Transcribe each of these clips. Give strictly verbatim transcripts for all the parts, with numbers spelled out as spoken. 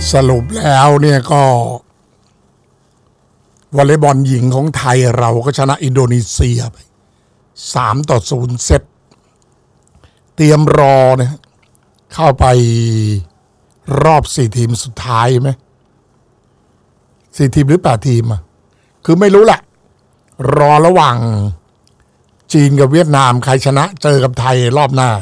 สรุปแล้วเนี่ยก็วอลเลย์บอลหญิงของไทยเราก็ชนะอินโดนีเซียไปสามต่อศูนย์เซตเตรียมรอนะเข้าไปรอบสี่ทีมสุดท้ายไหมสี่ทีมหรือแปดทีมอ่ะคือไม่รู้แหละรอระหว่างจีนกับเวียดนามใครชนะเจอกับไทยรอบหน้า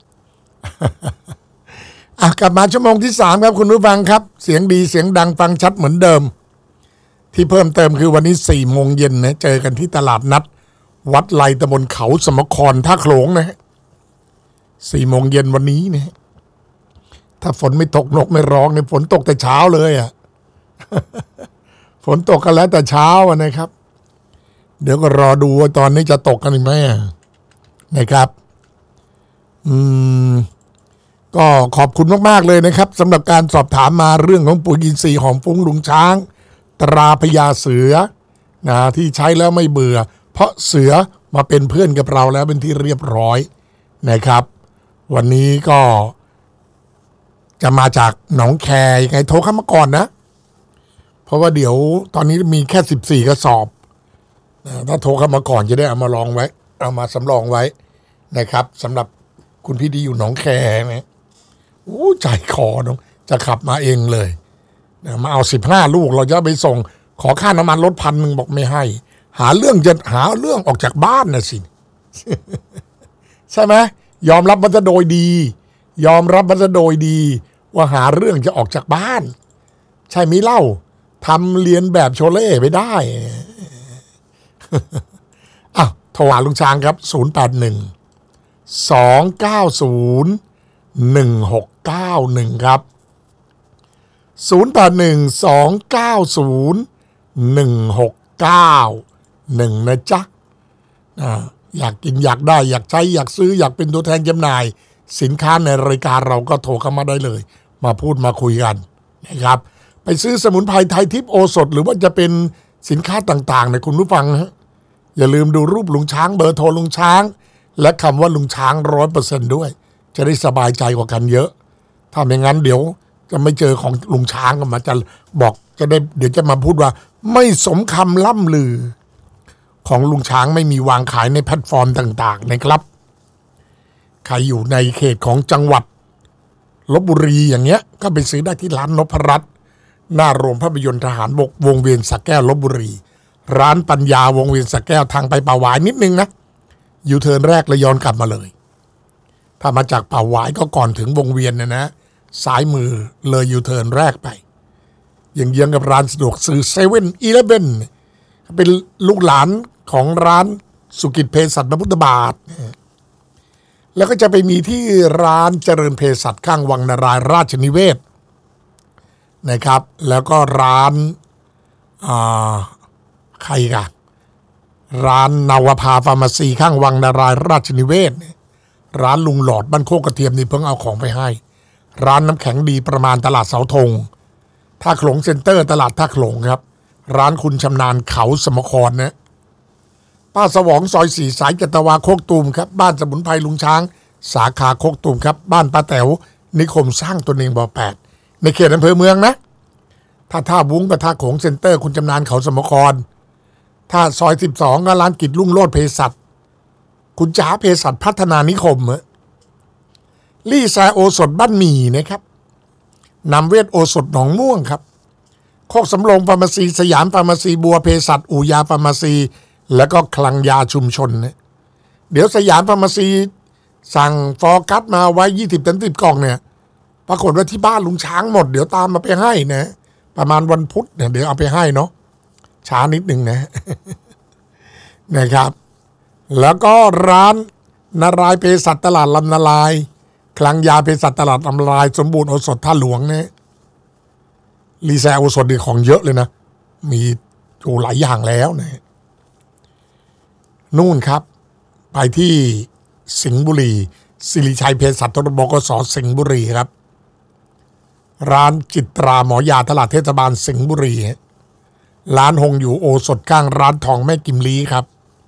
อ่ะกลับมาชั่วโมงที่สามครับคุณผู้ฟังครับเสียงดีเสียงดังฟังชัดเหมือนเดิมที่เพิ่มเติมคือวันนี้สี่โมงเย็นนะเจอกันที่ตลาดนัดวัดไลตำบลเขาสมครท่าโขลงนะฮะสี่โมงเย็นวันนี้นะถ้าฝนไม่ตกนกไม่ร้องเนี่ยฝนตกแต่เช้าเลยอ่ะ ฝนตกกันแล้วแต่เช้านะครับเดี๋ยวก็รอดูว่าตอนนี้จะตกกันไหมนะครับอืมก็ขอบคุณมากๆเลยนะครับสำหรับการสอบถามมาเรื่องของปุ๋ยอินทรีย์หอมฟุ้งลุงช้างตราพญาเสือนะที่ใช้แล้วไม่เบื่อเพราะเสือมาเป็นเพื่อนกับเราแล้วเป็นที่เรียบร้อยนะครับวันนี้ก็จะมาจากหนองแคยังไงโทรเข้ามาก่อนนะเพราะว่าเดี๋ยวตอนนี้มีแค่สิบสี่กระสอบถ้าโทรเข้ามาก่อนจะได้เอามาลองไว้เอามาสำรองไว้นะครับสำหรับคุณพี่ดีอยู่หนองแคนะโอ้ใจคอน้องจะขับมาเองเลยมาเอาสิบห้าลูกเราจะไปส่งขอค่าน้ำมันลดพันหนึ่งบอกไม่ให้หาเรื่องจะหาเรื่องออกจากบ้านนะสิ ใช่ไหมยอมรับมันจะโดยดียอมรับมันจะโดยดีว่าหาเรื่องจะออกจากบ้านใช่ไหมเล่าทำเรียนแบบโชเล่ไปได้ อ้าวโทรหาลุงช้างครับศูนย์แปดหนึ่งสองเก้าศูนย์หนึ่งหกเก้าหนึ่งครับศูนย์แปดหนึ่งสองเก้าศูนย์หนึ่งหกเก้าหนึ่งนะจ๊ะอ่าอยากกินอยากได้อยากใช้อยากซื้ออยากเป็นตัวแทนจำหน่ายสินค้าในรายการเราก็โทรเข้ามาได้เลยมาพูดมาคุยกันนะครับไปซื้อสมุนไพรไทยทิพย์โอสถหรือว่าจะเป็นสินค้าต่างๆเนี่ยคุณผู้ฟังฮะอย่าลืมดูรูปลุงช้างเบอร์โทรลุงช้างและคำว่าลุงช้างร้อยเปอร์เซ็นต์ด้วยจะได้สบายใจกว่ากันเยอะถ้าไม่งั้นเดี๋ยวจะไม่เจอของลุงช้างกันมาจะบอกจะได้เดี๋ยวจะมาพูดว่าไม่สมคำล่ำลือของลุงช้างไม่มีวางขายในแพลตฟอร์มต่างๆนะครับใครอยู่ในเขตของจังหวัดลพบุรีอย่างเงี้ยก็ไปซื้อได้ที่ร้านนพรัตน์หน้าโรงภาพยนตร์ทหารบกวงเวียนสระแก้วลพบุรีร้านปัญญาวงเวียนสระแก้วทางไปป่าหวายนิดนึงนะยูเทิร์นแรกแล้วย้อนกลับมาเลยถ้ามาจากป่าหวายก็ก่อนถึงวงเวียนนะนะซ้ายมือเลยยูเทิร์นแรกไปยังเยื้องกับร้านสะดวกซื้อเซเว่นอีเลฟเว่นเป็นลูกหลานของร้านสุกิจเภสัชพระพุทธบาทแล้วก็จะไปมีที่ร้านเจริญเภสัชข้างวังนารายณ์ราชนิเวศนะครับแล้วก็ร้านอ่าใครกันร้านนาวภาฟาร์มาซีข้างวังนารายณ์ราชนิเวศร้านลุงหลอดบ้านโคกกระเทียมนี่เพิ่งเอาของไปให้ร้านน้ำแข็งดีประมาณตลาดเสาธงท่าโขลงเซ็นเตอร์ตลาดท่าโขลงครับร้านคุณชำนาญเขาสมครนะป้าสวองซอยสี่สายจัตวาโคกตูมครับบ้านสมุนไพรลุงช้างสาขาโคกตูมครับบ้านป้าแต๋วนิคมสร้างตนเองบ่อแปดในเขตอำเภอเมืองนะถ้าท่าวุ้งกับท่าโขลงเซ็นเตอร์คุณชำนาญเขาสมครถ้าซอยสิบสองก็ร้านกิจรุ่งโรจน์เภสัชคุณจ๋าเภสัชพัฒนานิคมเหรอลี่แซโอสถบ้านหมี่นะครับนำเวทโอสถหนองม่วงครับโคกสำโรงฟาร์มาซีสยามฟาร์มาซีบัวเภสัชอู่ยาฟาร์มาซีแล้วก็คลังยาชุมชนเนี่ยเดี๋ยวสยามฟาร์มาซีสั่งฟอร์กัสมาไว้ยี่สิบถึงสิบกล่องเนี่ยปรากฏว่าที่บ้านลุงช้างหมดเดี๋ยวตามมาไปให้นะประมาณวันพุธเนี่ยเดี๋ยวเอาไปให้เนาะช้านิดนึงนะ นะครับแล้วก็ร้านนารายณ์เภสัชตลาดลำนาลายคลังยาเภสัชตลาดลำนาลายสมบูรณ์โอสถท่าหลวงเนี่ยรีแซโอสถดีของเยอะเลยนะมีอยู่หลายอย่างแล้วนะนู่นครับไปที่สิงห์บุรีสิริชัยเภสัชตรบกสสิงห์บุรีครับร้านจิตราหมอยาตลาดเทศบาลสิงห์บุรีร้านหงอยู่โอสถข้างร้านทองแม่กิมลีครับ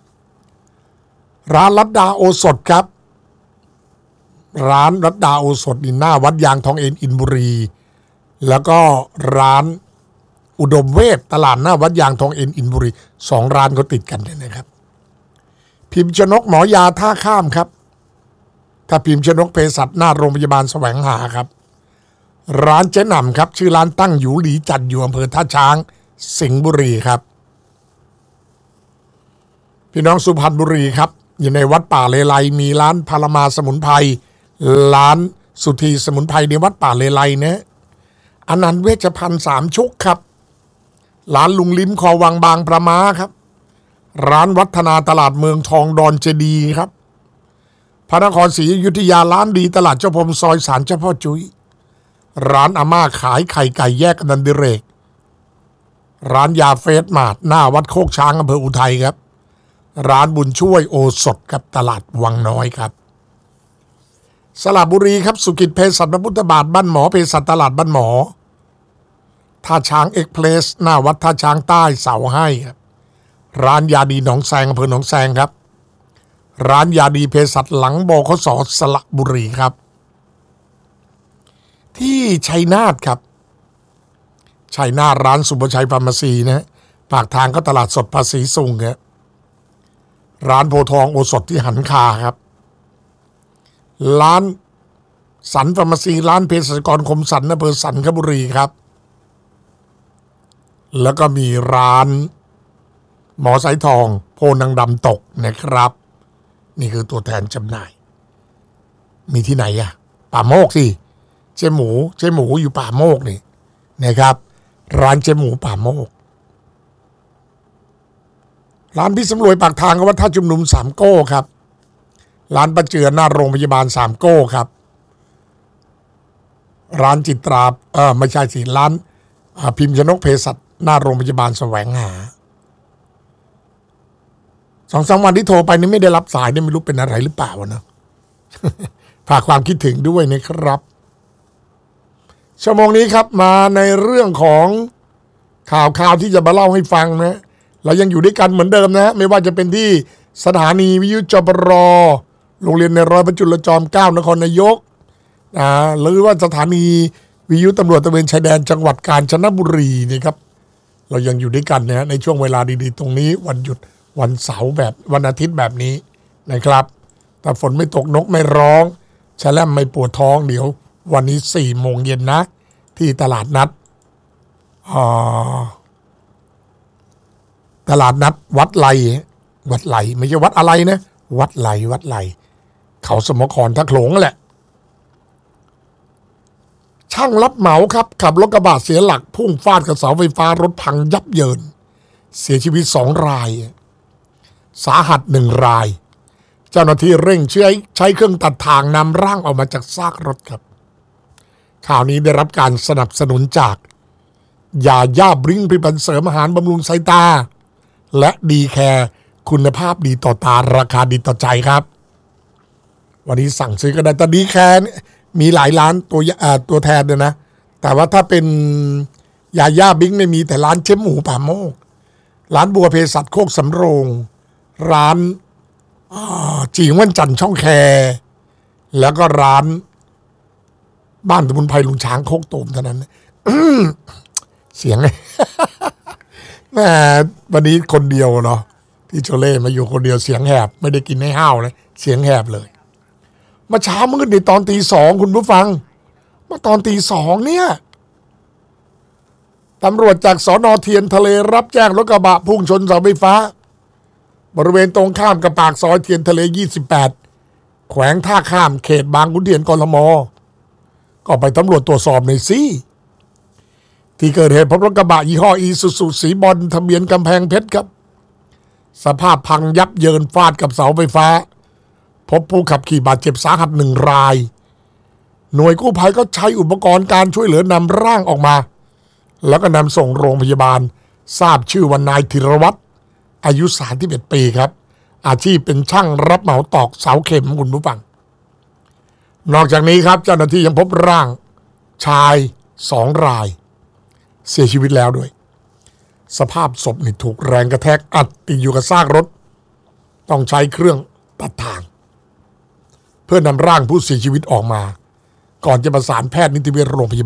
ร้านรัตดาโอสถครับร้านรัตดาโอสถนี่หน้าวัดยางทองเอ็นอินบุรีแล้วก็ร้านอุดมเวทตลาดหน้าวัดยางทองเอ็นอินบุรีสองร้านก็ติดกันเลยนะครับพิมพ์ชนกหมอยาท่าข้ามครับถ้าพิมพ์ชนกเภสัชหน้าโรงพยาบาลแสวงหาครับร้านเจ๊หน่ำครับชื่อร้านตั้งอยู่หลีจัดอยู่อำเภอท่าช้างสิงห์บุรีครับพี่น้องสุพรรณบุรีครับอยู่ในวัดป่าเลไลมีร้านพารามาสมุนไพรร้านสุธีสมุนไพรในวัดป่าเลไลนะอนันต์เวชภัณฑ์สามชุกครับร้านลุงลิ้มคอวังบางประมาครับร้านวัฒนาตลาดเมืองทองดอนเจดีครับพระนครศรีอยุธยาร้านดีตลาดเจ้าพรมซอยศาลเจ้าพ่อจุ้ยร้านอาม่าขายไข่ไก่แยกอนันดิเรกร้านยาเฟสมาร์ทหน้าวัดโคกช้างอำเภออุทัยครับร้านบุญช่วยโอสถกับตลาดวังน้อยครับสระบุรีครับสุกิจเภสัชพระพุทธบาทบ้านหมอเภสัชตลาดบ้านหมอท่าช้างเอ็กเพลสหน้าวัดท่าช้างใต้เสาให้ครับร้านยาดีหนองแซงอำเภอหนองแซงครับร้านยาดีเภสัชหลังบขสสระบุรีครับที่ชัยนาทครับชัยนาทร้านสุภชัยฟาร์มาซีนะปากทางก็ตลาดสดภาษีสุงครับร้านโพทองโอสถที่หันคาครับร้านสันฟาร์มาซีร้านเภสัชกรคมสันอำเภอสันคบุรีครับแล้วก็มีร้านหมอสายทองโพนังดำตกนะครับนี่คือตัวแทนจำหน่ายมีที่ไหนอะป่าโมกสิเจ๊หมูเจ๊หมูอยู่ป่าโมกนี่นะครับร้านเจ๊หมูป่าโมกร้านพี่สำรวยปากทางวัดท่าชุมนุมสามโก้ครับร้านประเจือหน้าโรงพยาบาลสามโก้ครับร้านจิตราเออไม่ใช่สิร้านพิมพ์ชนกเภสัชหน้าโรงพยาบาลแสวงหาสองสามวันที่โทรไปนี่ไม่ได้รับสายเนี่ยไม่รู้เป็นอะไรหรือเปล่านะฝากความคิดถึงด้วยนะครับชั่วโมงนี้ครับมาในเรื่องของข่าวข่าวที่จะมาเล่าให้ฟังนะเรายังอยู่ด้วยกันเหมือนเดิมนะไม่ว่าจะเป็นที่สถานีวิทยุจปรโรงเรียนในร้อยพระจุลจอมเกล้านครนายกอ่าหรือว่าสถานีวิทยุตำรวจตระเวนชายแดนจังหวัดกาญจนบุรีนี่ครับเรายังอยู่ด้วยกันนะในช่วงเวลาดีๆตรงนี้วันหยุดวันเสาร์แบบวันอาทิตย์แบบนี้นะครับแต่ฝนไม่ตกนกไม่ร้องแฉลมไม่ปวดท้องเดี๋ยววันนี้สี่โมงเย็นนะที่ตลาดนัดตลาดนัดวัดไหลวัดไหลไม่ใช่วัดอะไรนะวัดไหลวัดไหลเขาสมครทักโขลงแหละช่างรับเหมาครับขับรถกระบะเสียหลักพุ่งฟาดกับเสาไฟฟ้ารถพังยับเยินเสียชีวิตสองรายสาหัสหนึ่งรายเจ้าหน้าที่เร่งใช้ใช้เครื่องตัดทางนำร่างออกมาจากซากรถครับข่าวนี้ได้รับการสนับสนุนจากยาย่าบริ้งผลิตภัณฑ์เสริมอาหารบำรุงสายตาและดีแคร์คุณภาพดีต่อตาราคาดีต่อใจครับวันนี้สั่งซื้อก็ได้แต่ดีแคร์มีหลายร้านตัวตัวแทนเลยนะแต่ว่าถ้าเป็นยาย่าบริ้งเนี่ยมีแต่ร้านเจ๊หมูป่าโมกร้านบัวเภสัชโคกสำโรงร้านจีงวันจันทร์ช่องแคแล้วก็ร้านบ้านสมุนไพรลุงช้างโคกตูมเท่านั้นเสียงไงแม่วันนี้คนเดียวเนาะที่โชเล่มาอยู่คนเดียวเสียงแหบไม่ได้กินให้ห้าวเลยเสียงแหบเลยมาเช้ามืดในตอนตีสองคุณผู้ฟังมาตอนตีสองเนี่ยตำรวจจากสน.เทียนทะเลรับแจ้งรถกระบะพุ่งชนเสาไฟฟ้าบริเวณตรงข้ามกับปากซอยเทียนทะเลยี่สิบแปดแขวงท่าข้ามเขตบางขุนเทียนกทมก็ไปตำรวจตรวจสอบในซี่ที่เกิดเหตุพบรถกระบะยี่ห้ออีซูซูสีบอลทะเบียนกำแพงเพชรครับสภาพพังยับเยินฟาดกับเสาไฟฟ้าพบผู้ขับขี่บาดเจ็บสาหัสหนึ่งรายหน่วยกู้ภัยก็ใช้อุปกรณ์การช่วยเหลือนำร่างออกมาแล้วก็นำส่งโรงพยาบาลทราบชื่อว่านายธีรวัตรอายุสามสิบเอ็ดปีครับอาชีพเป็นช่างรับเหมาตอกเสาเข็มคุณผู้ฟังนอกจากนี้ครับเจ้าหน้าที่ยังพบร่างชายสองรายเสียชีวิตแล้วด้วยสภาพศพนี่ถูกแรงกระแทกอัดติดอยู่กับซากรถต้องใช้เครื่องตัดทางเพื่อนำร่างผู้เสียชีวิตออกมาก่อนจะประสานแพทย์นิติเวชโรงพยาบาล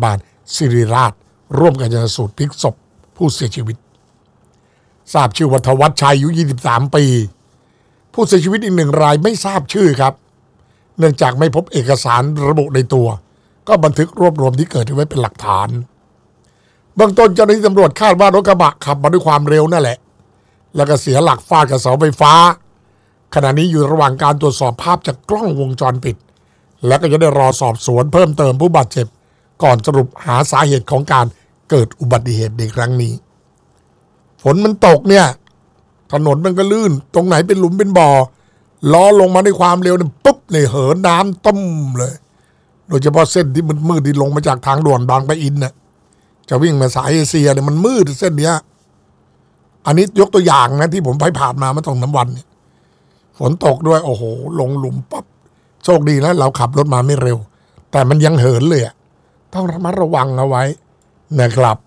ศิริราชร่วมกันชันสูตรพลิกศพผู้เสียชีวิตทราบชื่อวัฒวัฒน์ชัยอายุยี่สิบสามปีผู้เสียชีวิตอีกหนึ่งรายไม่ทราบชื่อครับเนื่องจากไม่พบเอกสารระบุในตัวก็บันทึกรวบรวมที่เกิดไว้เป็นหลักฐานเบื้องต้นเจ้าหน้าที่ตำรวจคาดว่ารถกระบะขับมาด้วยความเร็วนั่นแหละแล้วก็เสียหลักฟาดกับเสาไฟฟ้าขณะนี้อยู่ระหว่างการตรวจสอบภาพจากกล้องวงจรปิดและก็จะได้รอสอบสวนเพิ่มเติมผู้บาดเจ็บก่อนสรุปหาสาเหตุของการเกิดอุบัติเหตุในครั้งนี้ฝนมันตกเนี่ยถนนมันก็ลื่นตรงไหนเป็นหลุมเป็นบ่อล้อลงมาด้วยความเร็วเนี่ยปุ๊บเนี่ยเหินน้ำต้มเลยโดยเฉพาะเส้นที่มันมืดที่ลงมาจากทางด่วนบางปะอินน่ะจะวิ่งมาสายเอเชียเนี่ยมันมืดเส้นเนี้ยอันนี้ยกตัวอย่างนะที่ผมไปผ่านมาเมื่อตรงน้ำวันเนี่ยฝนตกด้วยโอ้โหลงหลุมปั๊บโชคดีนะเราขับรถมาไม่เร็วแต่มันยังเหินเลยอะต้องระมัดระวังเอาไว้นะครับ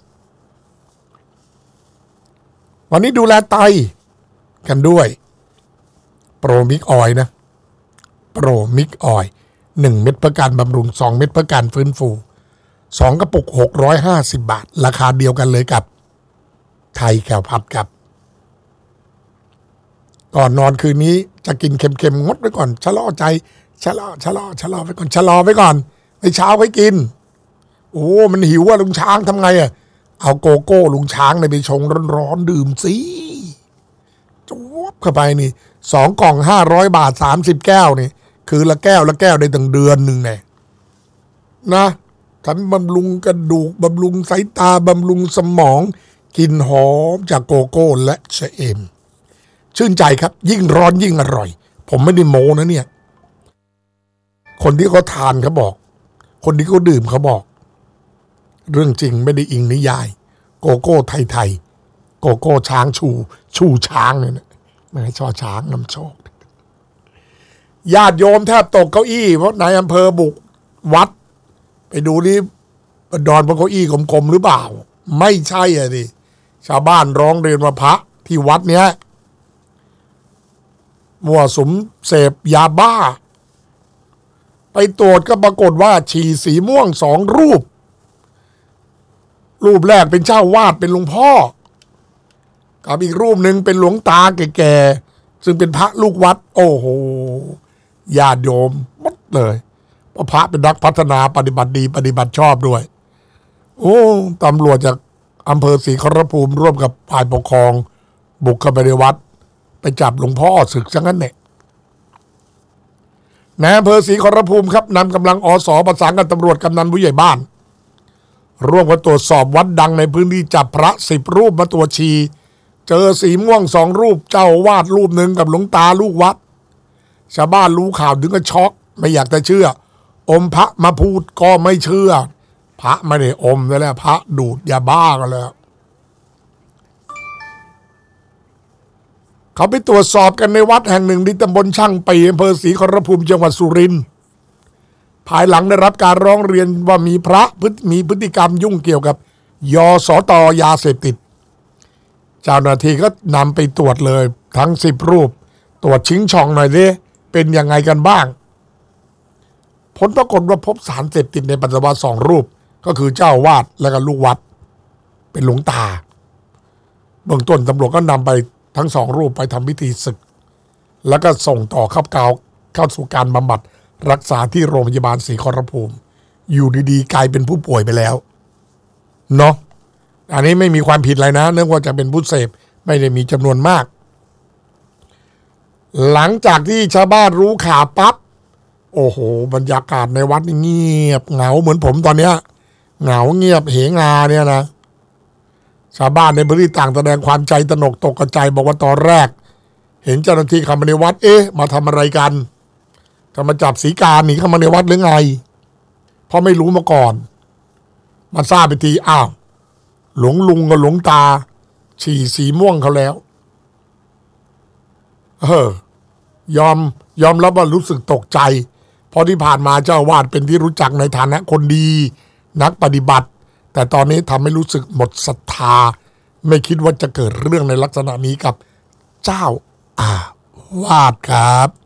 วันนี้ดูแลไตกันด้วยโปรมิกออยนะโปรมิกออยหนึ่งเม็ดเพื่อการบำรุงสองเม็ดเพื่อการฟื้นฟูสองกระปุกหกร้อยห้าสิบบาทราคาเดียวกันเลยกับไทยแคลพัดครับก่อนนอนคืนนี้จะกินเค็มๆงดไว้ก่อนชะลอใจชะลอชะลอชะลอไว้ก่อนชะลอไว้ก่อนในเช้าไว้กินโอ้มันหิวอ่ะลุงช้างทำไงอ่ะเอาโกโก้ลุงช้างในไปชงร้อนๆดื่มสิจวบเข้าไปนี่สองกล่องห้าร้อยบาทสามสิบแก้วนี่คือละแก้วละแก้วได้ตั้งเดือนหนึ่งแน่นะทั้งบำรุงกระดูกบำรุงสายตาบำรุงสมองกลิ่นหอมจากโกโก้และชะเอมชื่นใจครับยิ่งร้อนยิ่งอร่อยผมไม่ได้โม้นะเนี่ยคนที่เขาทานเขาบอกคนที่เขาดื่มเขาบอกเรื่องจริงไม่ได้อิงนิยายโกโก้ไทยๆโกโก้ช้างชูชูช้างเนี่ยนะไม่ให้ชอช้างนำโชคญาติโยมแทบตกเก้าอี้เพราะนายอำเภอบุกวัดไปดูนี่ดอนบนเก้าอี้กลมๆหรือเปล่าไม่ใช่อ่ะดิชาวบ้านร้องเรียนว่าพระที่วัดเนี้ยมั่วสุมเสพยาบ้าไปตรวจก็ปรากฏว่าฉี่สีม่วงสองรูปรูปแรกเป็นเจ้าวาดเป็นหลวงพ่อกับอีกรูปหนึ่งเป็นหลวงตาแก่ๆซึ่งเป็นพระลูกวัดโอ้โหญาติโยมหมดเลยเพราะพระเป็นนักพัฒนาปฏิบัติดีปฏิบัติชอบด้วยโอ้ตำรวจจากอำเภอศรีขอรภูมิร่วมกับฝ่ายปกครองบุกเข้าไปในวัดไปจับหลวงพ่อศึกซะงั้นเนี่ยในอำเภอศรีขอรภูมิครับนำกำลังอสประสานกับตำรวจกำนันผู้ใหญ่บ้านร่วมกันตรวจสอบวัดดังในพื้นที่จับพระสิบรูปมาตรวจชีเจอสีม่วงสองรูปเจ้าวาดรูปหนึ่งกับหลวงตาลูกวัดชาวบ้านรู้ข่าวถึงก็ช็อกไม่อยากจะเชื่ออมพระมาพูดก็ไม่เชื่อพระไม่ได้อมแล้วพระดูดยาบ้ากันแล้วเขาไปตรวจสอบกันในวัดแห่งหนึ่งที่ตำบลช่างปีอำเภอศรีขอรภูมิจังหวัดสุรินทร์ภายหลังได้รับการร้องเรียนว่ามีพระมีพฤติกรรมยุ่งเกี่ยวกับยสตยาเสพติดเจ้าหน้าที่ก็นำไปตรวจเลยทั้งสิบรูปตรวจชิงช่องหน่อยสิเป็นยังไงกันบ้างผลปรากฏว่าพบสารเสพติดในปัสสาวะสองรูปก็คือเจ้าวาดและก็ลูกวัดเป็นหลวงตาเบื้องต้นตำรวจก็นำไปทั้งสองรูปไปทำพิธีศึกแล้วก็ส่งต่อเข้าเกาเข้าสู่การบำบัดรักษาที่โรงพยาบาลศรีขอรภูมิอยู่ดีๆกลายเป็นผู้ป่วยไปแล้วเนาะอันนี้ไม่มีความผิดอะไรนะเนื่องว่าจะเป็นผู้เสพไม่ได้มีจำนวนมากหลังจากที่ชาวบ้านรู้ข่าวปั๊บโอ้โหบรรยากาศในวัดเงียบเหงาเหมือนผมตอนเนี้ยเหงาเงียบเหงาเนี่ยนะชาวบ้านในพื้นที่ต่างแสดงความใจตระหนกตกใจบอกว่าตอนแรกเห็นเจ้าหน้าที่เข้ามาในวัดเอ๊ะมาทำอะไรกันจะมาจับสีกาหนีเข้ามาในวัดหรือไงเพราะไม่รู้มาก่อนมาทราบไปทีอ้าวหลวงลุงกับหลวงตาฉี่สีม่วงเขาแล้วเออยอมยอมรับว่ารู้สึกตกใจเพราะที่ผ่านมาเจ้าวาดเป็นที่รู้จักในฐานะคนดีนักปฏิบัติแต่ตอนนี้ทำให้รู้สึกหมดศรัทธาไม่คิดว่าจะเกิดเรื่องในลักษณะนี้กับเจ้าอาวาสครับ